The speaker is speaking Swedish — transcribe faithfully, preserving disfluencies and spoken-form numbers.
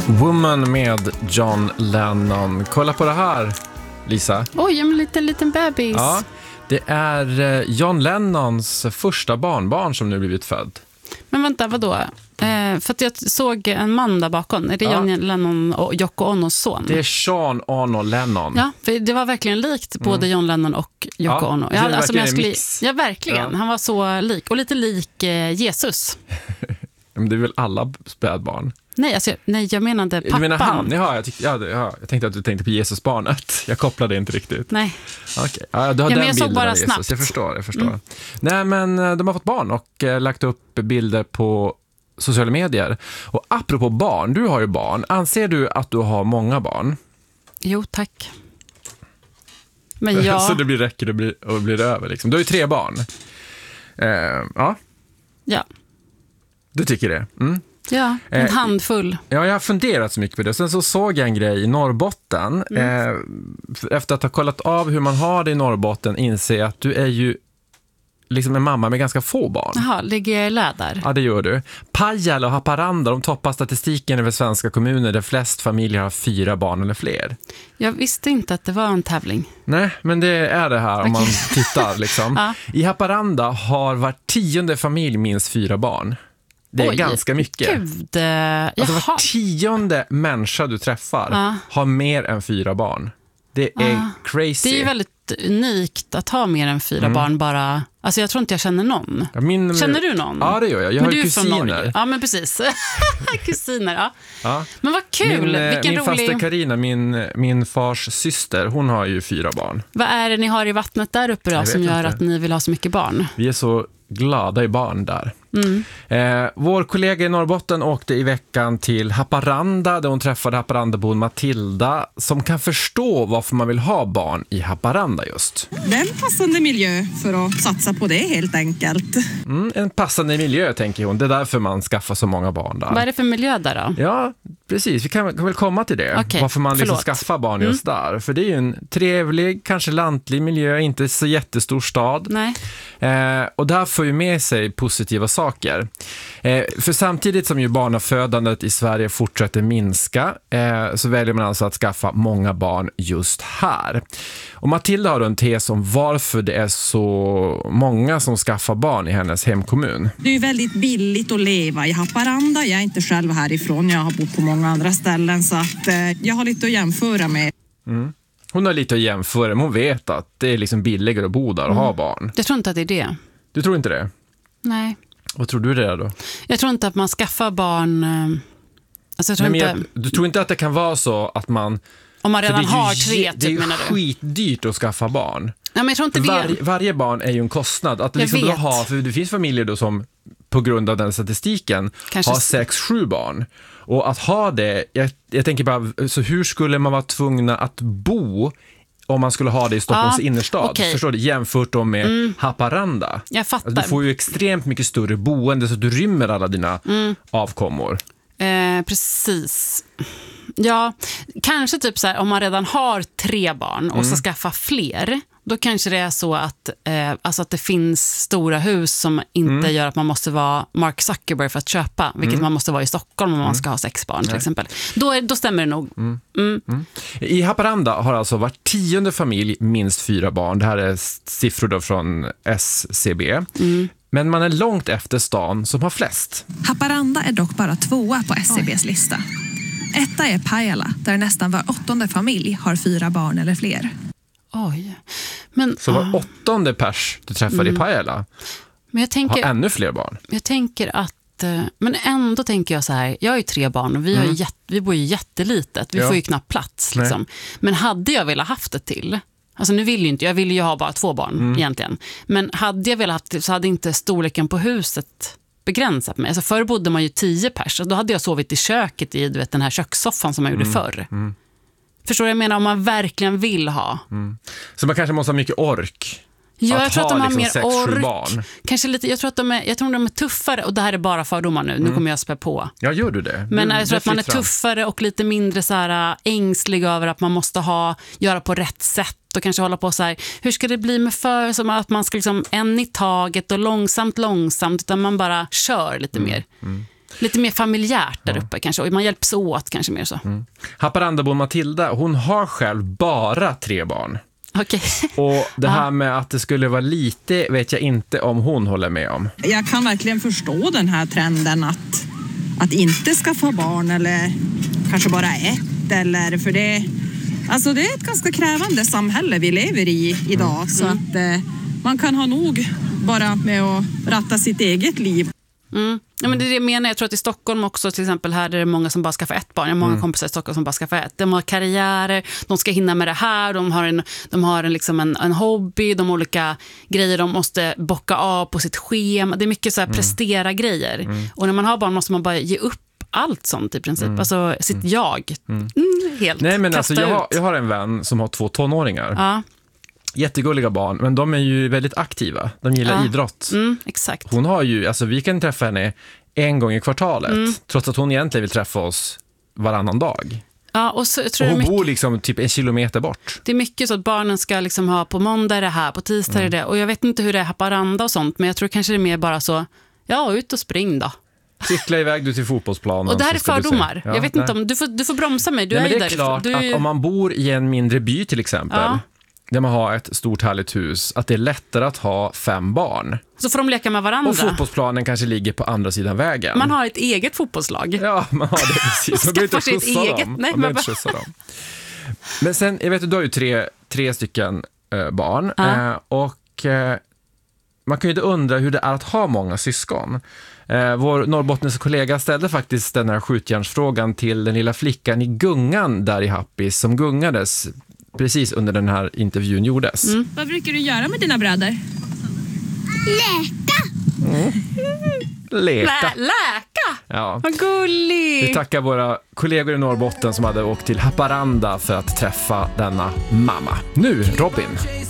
Woman med John Lennon. Kolla på det här, Lisa. Oj, en liten, liten bebis. Ja, det är John Lennons första barnbarn som nu blivit född. Men vänta, vadå? Eh, för att jag såg en man där bakom. Är det ja. John Lennon och Yoko Onos son? Det är Sean Ono Lennon. Ja, för det var verkligen likt mm. både John Lennon och Yoko ja, Ono. Det är ja, alltså, jag skulle, mix. Ja, verkligen. Ja. Han var så lik. Och lite lik eh, Jesus. Men det är väl alla spädbarn? Nej, alltså, nej, jag menade pappan. Du menar han? Ja, jag, tyck, ja, ja, jag tänkte att du tänkte på Jesusbarnet. Jag kopplade inte riktigt. Nej. Okay. Ja, du har ja, den jag bilden såg bara av Jesus. snabbt. Jag förstår, jag förstår. Mm. Nej, men de har fått barn och eh, lagt upp bilder på sociala medier. Och apropå barn, du har ju barn. Anser du att du har många barn? Jo, tack. Men jag... Så det blir räcker och blir, och blir över liksom. Du har ju tre barn. Eh, ja. Ja. Du tycker det? Mm. Ja, en eh, handfull. Ja, jag har funderat så mycket på det. Sen så såg jag en grej i Norrbotten. Mm. Eh, efter att ha kollat av hur man har det i Norrbotten inser jag att du är ju liksom en mamma med ganska få barn. Jaha, ligger jag i läder? Ja, det gör du. Pajala och Haparanda, de toppar statistiken över svenska kommuner där flest familjer har fyra barn eller fler. Jag visste inte att det var en tävling. Nej, men det är det här om man tittar liksom. Ja. I Haparanda har var tionde familj minst fyra barn. Det är Oj, ganska mycket. Gud, alltså var tionde människa du träffar ja. har mer än fyra barn. Det är ja. crazy. Det är ju väldigt unikt att ha mer än fyra mm. barn bara. Alltså jag tror inte jag känner någon. Ja, min, känner du någon? Ja, det gör jag. Jag men har du kusiner. Ja, men precis. kusiner, ja. ja. Men vad kul. Min, Vilken min rolig... faster Carina, min, min fars syster, hon har ju fyra barn. Vad är det ni har i vattnet där uppe då som gör inte. att ni vill ha så mycket barn? Vi är så glada i barn där. Mm. Eh, vår kollega i Norrbotten åkte i veckan till Haparanda där hon träffade Haparandabon Matilda som kan förstå varför man vill ha barn i Haparanda just. Det är en passande miljö för att satsa på det helt enkelt. Mm, en passande miljö tänker hon. Det är därför man skaffar så många barn där. Vad är det för miljö där då? Ja, precis. Vi kan, kan väl komma till det. Okay, varför man liksom förlåt. skaffar barn just mm. där. För det är ju en trevlig, kanske lantlig miljö, inte så jättestor stad. Nej. Eh, och där får ju med sig positiva saker. Eh, för samtidigt som ju barnafödandet i Sverige fortsätter minska eh, så väljer man alltså att skaffa många barn just här. Och Matilda har en tes om varför det är så många som skaffar barn i hennes hemkommun. Det är ju väldigt billigt att leva i Haparanda. Jag är inte själv härifrån, jag har bott på många andra ställen så att eh, jag har lite att jämföra med. Mm. Hon har lite att jämföra, men hon vet att det är liksom billigare att bo där och mm. ha barn. Jag tror inte att det är det. Du tror inte det? Nej. Vad tror du det är då? Jag tror inte att man skaffar barn... Alltså jag tror Nej, inte... jag, du tror inte att det kan vara så att man... Om man redan har tre, typ, det är ju menar du? skitdyrt att skaffa barn. Nej, men jag tror inte det. Var, varje barn är ju en kostnad. Att liksom då ha, för det finns familjer då som på grund av den statistiken Kanske... har sex, sju barn. Och att ha det, jag, jag tänker bara, så hur skulle man vara tvungna att bo om man skulle ha det i Stockholms ja, innerstad? Okay. Förstår du? Jämfört då med mm. Haparanda. Jag fattar. Alltså, du får ju extremt mycket större boende så att du rymmer alla dina mm. avkommor. Eh, precis. Ja, kanske typ så här, om man redan har tre barn och mm. ska skaffa fler, då kanske det är så att, eh, alltså att det finns stora hus som inte mm. gör att man måste vara Mark Zuckerberg för att köpa, vilket mm. man måste vara i Stockholm om man ska ha sex barn till Nej. exempel. Då, är, då stämmer det nog. Mm. Mm. Mm. I Haparanda har alltså var tionde familj minst fyra barn. Det här är siffror då från S C B. Mm. Men man är långt efter stan som har flest. Haparanda är dock bara tvåa på S C B:s Oj. lista. Etta är Pajala, där nästan var åttonde familj har fyra barn eller fler. Oj. Men, så var åttonde pers du träffade mm. i Pajala men jag tänker, har ännu fler barn. Jag tänker att, men ändå tänker jag så här, jag har ju tre barn och vi, mm. har jätt, vi bor ju jättelitet. Vi ja. får ju knappt plats. Liksom. Men hade jag velat haft det till, alltså nu vill ju inte, jag vill ju ha bara två barn mm. egentligen. Men hade jag velat haft det så hade inte storleken på huset begränsat mig. Alltså förr bodde man ju tio pers och då hade jag sovit i köket i du vet, den här kökssoffan som man gjorde mm. förr. Mm. Förstår du? Jag menar om man verkligen vill ha. Mm. Så man kanske måste ha mycket ork. Ja, att jag tror ha att de har liksom mer sex, ork. Barn. Kanske lite, jag tror att de är, jag tror de är tuffare och det här är bara fördomar nu. Mm. Nu kommer jag spä på. Ja, gör du det? Men du, jag tror att man är tuffare och lite mindre så här ängslig över att man måste ha göra på rätt sätt och kanske hålla på så här, hur ska det bli med för som att man ska liksom en i taget och långsamt långsamt utan man bara kör lite mm. mer. Mm. Lite mer familjärt där uppe kanske. Och man hjälps åt kanske mer så. Mm. Haparandabon Matilda, hon har själv bara tre barn. Okay. Och det här med att det skulle vara lite vet jag inte om hon håller med om. Jag kan verkligen förstå den här trenden att, att inte skaffa barn eller kanske bara ett. Eller, för det, alltså det är ett ganska krävande samhälle vi lever i idag. Mm. Så att eh, man kan ha nog bara med att ratta sitt eget liv. Mm. Ja, men det är det jag menar. Jag tror att i Stockholm också till exempel här är det många som bara skaffar ett barn. Jag har många mm. kompisar i Stockholm som bara skaffar ett. De har karriärer, de ska hinna med det här. De har en, de har en, liksom en, en hobby, de har olika grejer de måste bocka av på sitt schema. Det är mycket så här mm. prestera grejer. Mm. Och när man har barn måste man bara ge upp allt sånt i princip. Mm. Alltså sitt mm. jag. Mm. Mm, helt Nej, men kasta alltså, jag, ut. har, jag har en vän som har två tonåringar. Ja. Jättegulliga barn, men de är ju väldigt aktiva. De gillar ja. idrott. Mm, exakt. Hon har ju, alltså vi kan träffa henne en gång i kvartalet. Mm. Trots att hon egentligen vill träffa oss varannan dag. Ja, och så, jag tror och hon mycket, bor liksom typ en kilometer bort. Det är mycket så att barnen ska liksom ha på måndag det här, på tisdag mm. är det. Och jag vet inte hur det är Haparanda och sånt, men jag tror kanske det är mer bara så, ja, ut och spring då. Cykla iväg du till fotbollsplanen. Och det här är fördomar. Ja, jag vet inte om, du får, du får bromsa mig, du Nej, är ju där. Det är klart du är ju... att om man bor i en mindre by till exempel, ja. där man har ett stort härligt hus, att det är lättare att ha fem barn. Så får de leka med varandra. Och fotbollsplanen kanske ligger på andra sidan vägen. Man har ett eget fotbollslag. Ja, man har det precis. Man behöver inte skjutsa eget. dem. Nej, man man bara... inte dem. Men sen, jag vet att du har ju tre, tre stycken äh, barn. Ja. Äh, och äh, man kan ju inte undra hur det är att ha många syskon. Eh, vår norrbottniska kollega ställde faktiskt den här skjutjärnsfrågan till den lilla flickan i gungan där i Happis som gungades precis under den här intervjun gjordes. Mm. Vad brukar du göra med dina bröder? Läka! Mm. Leka. Lä- läka! Ja. Vad gulligt! Vi tackar våra kollegor i Norrbotten som hade åkt till Haparanda för att träffa denna mamma. Nu Robin.